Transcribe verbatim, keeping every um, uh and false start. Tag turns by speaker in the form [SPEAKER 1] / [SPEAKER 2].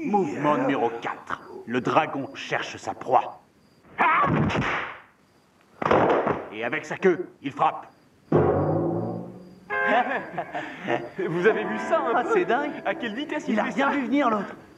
[SPEAKER 1] Mouvement numéro quatre. Le dragon cherche sa proie. Et avec sa queue, il frappe.
[SPEAKER 2] Vous avez vu ça, hein?
[SPEAKER 3] Ah, c'est dingue.
[SPEAKER 2] À quelle vitesse
[SPEAKER 3] Il a
[SPEAKER 2] fait
[SPEAKER 3] rien
[SPEAKER 2] ça?
[SPEAKER 3] vu venir, l'autre.